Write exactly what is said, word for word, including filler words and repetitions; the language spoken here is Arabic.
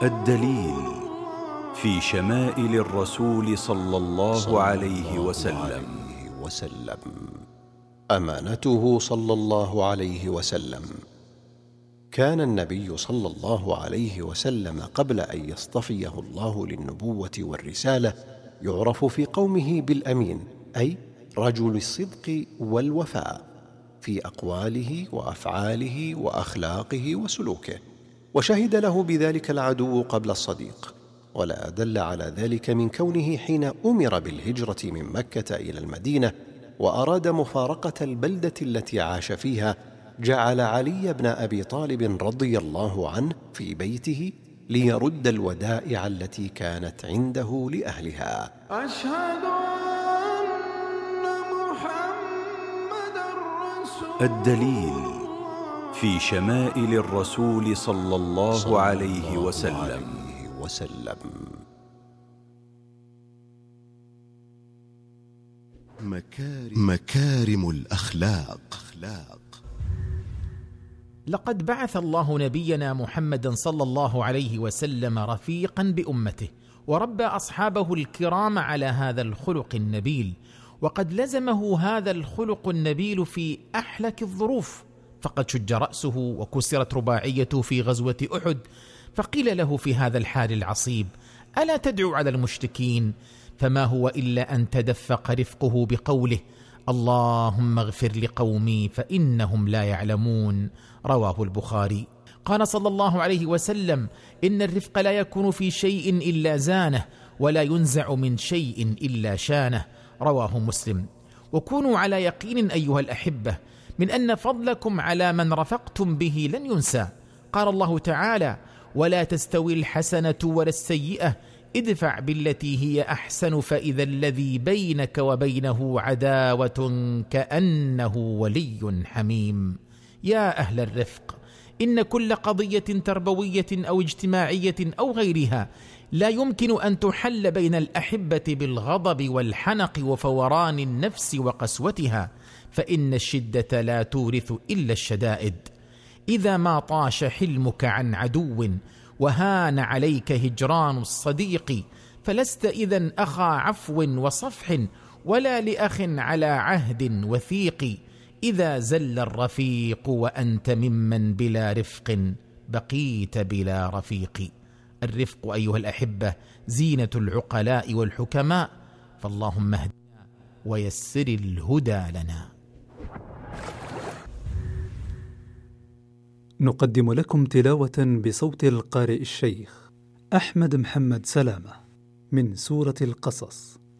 الدليل في شمائل الرسول صلى الله عليه وسلم. وسلم أمانته صلى الله عليه وسلم. كان النبي صلى الله عليه وسلم قبل أن يصطفيه الله للنبوة والرسالة يعرف في قومه بالأمين، أي رجل الصدق والوفاء في أقواله وأفعاله وأخلاقه وسلوكه، وشهد له بذلك العدو قبل الصديق. ولا أدل على ذلك من كونه حين أمر بالهجرة من مكة إلى المدينة وأراد مفارقة البلدة التي عاش فيها، جعل علي بن أبي طالب رضي الله عنه في بيته ليرد الودائع التي كانت عنده لأهلها. أشهد أن محمدًا رسول الدليل في شمائل الرسول صلى الله عليه وسلم. وسلم. مكارم, مكارم الأخلاق. لقد بعث الله نبينا محمدا صلى الله عليه وسلم رفيقا بأمته، وربى أصحابه الكرام على هذا الخلق النبيل، وقد لزمه هذا الخلق النبيل في أحلك الظروف، فقد شج رأسه وكسرت رباعيته في غزوة أحد، فقيل له في هذا الحال العصيب: ألا تدعو على المشركين؟ فما هو إلا أن تدفق رفقه بقوله: اللهم اغفر لقومي فإنهم لا يعلمون، رواه البخاري. قال صلى الله عليه وسلم: إن الرفق لا يكون في شيء إلا زانه، ولا ينزع من شيء إلا شانه، رواه مسلم. وكونوا على يقين أيها الأحبة من أن فضلكم على من رفقتم به لن ينسى. قال الله تعالى: ولا تستوي الحسنة ولا السيئة، ادفع بالتي هي أحسن فإذا الذي بينك وبينه عداوة كأنه ولي حميم. يا أهل الرفق، إن كل قضية تربوية أو اجتماعية أو غيرها لا يمكن أن تحل بين الأحبة بالغضب والحنق وفوران النفس وقسوتها، فإن الشدة لا تورث إلا الشدائد. إذا ما طاش حلمك عن عدو وهان عليك هجران الصديق، فلست إذن أخا عفو وصفح ولا لأخ على عهد وثيق. إذا زل الرفيق وأنت ممن بلا رفق، بقيت بلا رفيق. الرفق أيها الأحبة زينة العقلاء والحكماء، فاللهم اهدنا ويسر الهدى لنا. نقدم لكم تلاوة بصوت القارئ الشيخ أحمد محمد سلامة من سورة القصص.